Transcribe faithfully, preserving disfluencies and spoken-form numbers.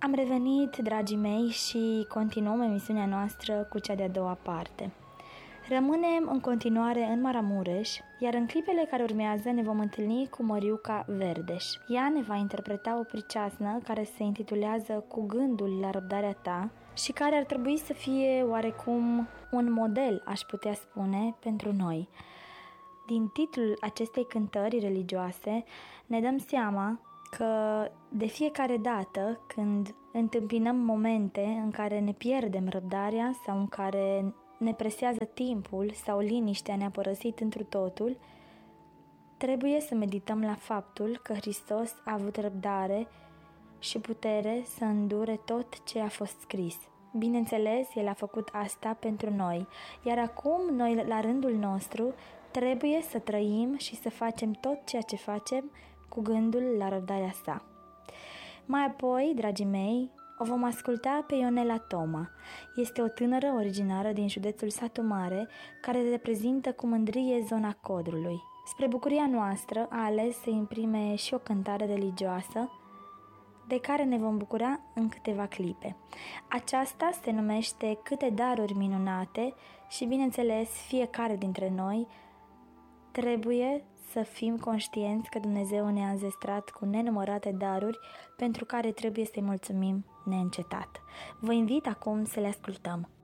Am revenit, dragii mei, și continuăm emisiunea noastră cu cea de-a doua parte. Rămânem în continuare în Maramureș, iar în clipele care urmează ne vom întâlni cu Măriuca Verdeș. Ea ne va interpreta o priceasnă care se intitulează Cu gândul la răbdarea ta și care ar trebui să fie oarecum un model, aș putea spune, pentru noi. Din titlul acestei cântări religioase ne dăm seama că de fiecare dată când întâmpinăm momente în care ne pierdem răbdarea sau în care ne presează timpul sau liniștea ne-a părăsit întru totul, trebuie să medităm la faptul că Hristos a avut răbdare și putere să îndure tot ce a fost scris. Bineînțeles, El a făcut asta pentru noi, iar acum noi, la rândul nostru, trebuie să trăim și să facem tot ceea ce facem cu gândul la răbdarea sa. Mai apoi, dragii mei, o vom asculta pe Ionela Toma. Este o tânără originară din județul Satu Mare, care reprezintă cu mândrie zona Codrului. Spre bucuria noastră a ales să imprime și o cântare religioasă, de care ne vom bucura în câteva clipe. Aceasta se numește Câte daruri minunate și, bineînțeles, fiecare dintre noi trebuie să fim conștienți că Dumnezeu ne-a înzestrat cu nenumărate daruri pentru care trebuie să-i mulțumim neîncetat. Vă invit acum să le ascultăm.